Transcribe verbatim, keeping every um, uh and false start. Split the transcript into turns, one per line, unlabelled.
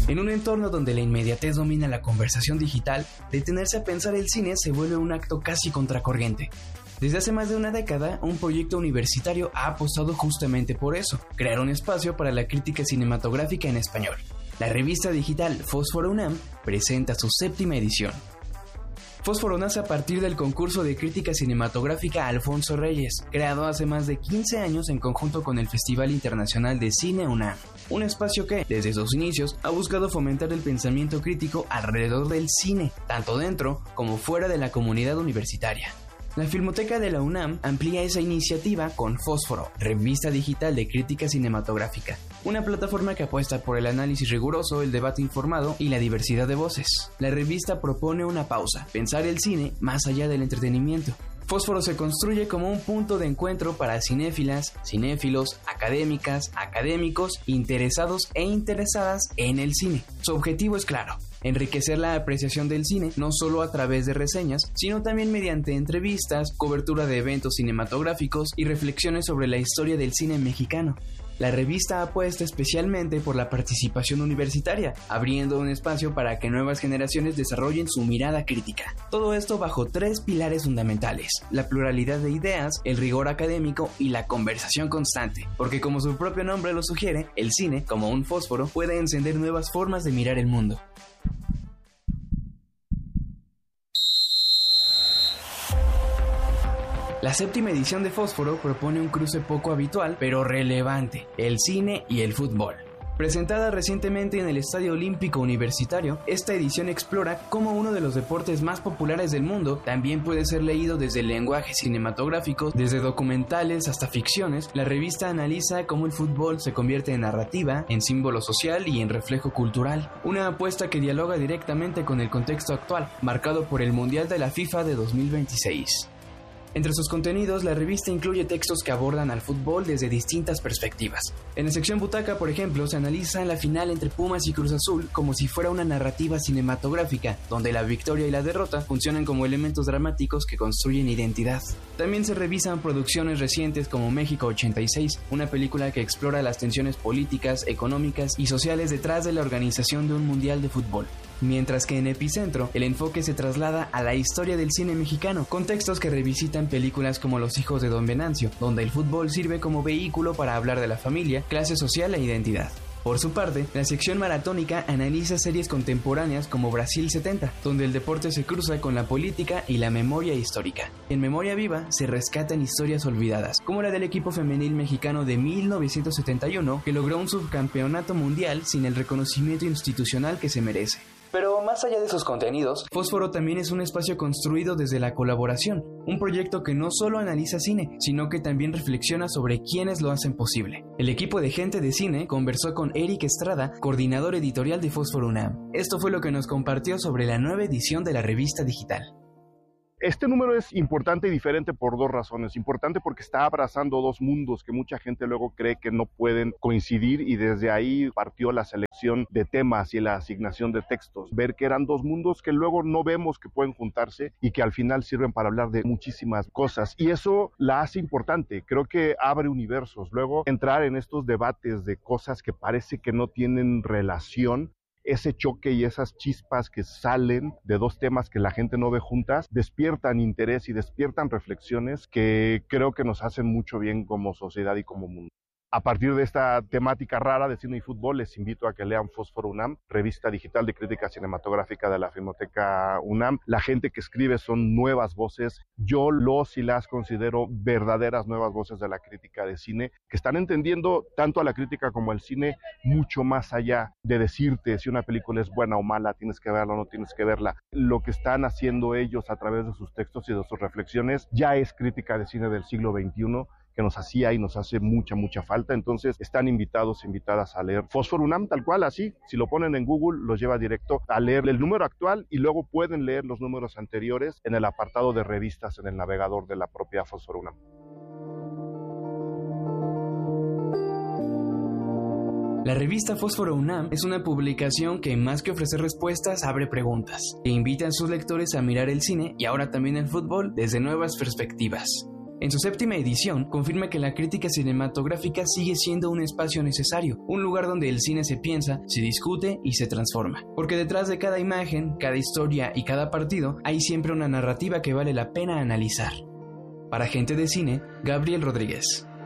En un entorno donde la inmediatez domina la conversación digital, detenerse a pensar el cine se vuelve un acto casi contracorriente. Desde hace más de una década, un proyecto universitario ha apostado justamente por eso, crear un espacio para la crítica cinematográfica en español. La revista digital Fósforo UNAM presenta su séptima edición. Fósforo nace a partir del concurso de crítica cinematográfica Alfonso Reyes, creado hace más de quince años en conjunto con el Festival Internacional de Cine UNAM, un espacio que, desde sus inicios, ha buscado fomentar el pensamiento crítico alrededor del cine, tanto dentro como fuera de la comunidad universitaria. La Filmoteca de la UNAM amplía esa iniciativa con Fósforo, revista digital de crítica cinematográfica, una plataforma que apuesta por el análisis riguroso, el debate informado y la diversidad de voces. La revista propone una pausa, pensar el cine más allá del entretenimiento. Fósforo se construye como un punto de encuentro para cinéfilas, cinéfilos, académicas, académicos, interesados e interesadas en el cine. Su objetivo es claro: enriquecer la apreciación del cine no solo a través de reseñas, sino también mediante entrevistas, cobertura de eventos cinematográficos y reflexiones sobre la historia del cine mexicano. La revista apuesta especialmente por la participación universitaria, abriendo un espacio para que nuevas generaciones desarrollen su mirada crítica. Todo esto bajo tres pilares fundamentales: la pluralidad de ideas, el rigor académico y la conversación constante, porque como su propio nombre lo sugiere, el cine, como un fósforo, puede encender nuevas formas de mirar el mundo. La séptima edición de Fósforo propone un cruce poco habitual, pero relevante: el cine y el fútbol. Presentada recientemente en el Estadio Olímpico Universitario, esta edición explora cómo uno de los deportes más populares del mundo también puede ser leído desde el lenguaje cinematográfico, desde documentales hasta ficciones. La revista analiza cómo el fútbol se convierte en narrativa, en símbolo social y en reflejo cultural. Una apuesta que dialoga directamente con el contexto actual, marcado por el Mundial de la FIFA de dos mil veintiséis. Entre sus contenidos, la revista incluye textos que abordan al fútbol desde distintas perspectivas. En la sección Butaca, por ejemplo, se analiza la final entre Pumas y Cruz Azul como si fuera una narrativa cinematográfica, donde la victoria y la derrota funcionan como elementos dramáticos que construyen identidad. También se revisan producciones recientes como México ochenta y seis, una película que explora las tensiones políticas, económicas y sociales detrás de la organización de un mundial de fútbol. Mientras que en Epicentro, el enfoque se traslada a la historia del cine mexicano, con textos que revisitan películas como Los hijos de Don Venancio, donde el fútbol sirve como vehículo para hablar de la familia, clase social e identidad. Por su parte, la sección maratónica analiza series contemporáneas como Brasil setenta, donde el deporte se cruza con la política y la memoria histórica. En Memoria Viva se rescatan historias olvidadas, como la del equipo femenil mexicano de mil novecientos setenta y uno, que logró un subcampeonato mundial sin el reconocimiento institucional que se merece. Pero más allá de sus contenidos, Fósforo también es un espacio construido desde la colaboración, un proyecto que no solo analiza cine, sino que también reflexiona sobre quiénes lo hacen posible. El equipo de Gente de Cine conversó con Eric Estrada, coordinador editorial de Fósforo UNAM. Esto fue lo que nos compartió sobre la nueva edición de la revista digital.
Este número es importante y diferente por dos razones. Importante porque está abrazando dos mundos que mucha gente luego cree que no pueden coincidir, y desde ahí partió la selección de temas y la asignación de textos. Ver que eran dos mundos que luego no vemos que pueden juntarse y que al final sirven para hablar de muchísimas cosas. Y eso la hace importante. Creo que abre universos. Luego entrar en estos debates de cosas que parece que no tienen relación, ese choque y esas chispas que salen de dos temas que la gente no ve juntas, despiertan interés y despiertan reflexiones que creo que nos hacen mucho bien como sociedad y como mundo. A partir de esta temática rara de cine y fútbol, les invito a que lean Fósforo UNAM, revista digital de crítica cinematográfica de la Filmoteca UNAM. La gente que escribe son nuevas voces. Yo los y las considero verdaderas nuevas voces de la crítica de cine, que están entendiendo tanto a la crítica como al cine mucho más allá de decirte si una película es buena o mala, tienes que verla o no tienes que verla. Lo que están haciendo ellos a través de sus textos y de sus reflexiones ya es crítica de cine del siglo veintiuno, que nos hacía y nos hace mucha, mucha falta. Entonces están invitados, invitadas a leer Fósforo UNAM, tal cual, así. Si lo ponen en Google, los lleva directo a leer el número actual y luego pueden leer los números anteriores en el apartado de revistas en el navegador de la propia Fósforo UNAM.
La revista Fósforo UNAM es una publicación que, más que ofrecer respuestas, abre preguntas, que invita a sus lectores a mirar el cine y ahora también el fútbol desde nuevas perspectivas. En su séptima edición, confirma que la crítica cinematográfica sigue siendo un espacio necesario, un lugar donde el cine se piensa, se discute y se transforma. Porque detrás de cada imagen, cada historia y cada partido, hay siempre una narrativa que vale la pena analizar. Para Gente de Cine, Gabriel Rodríguez.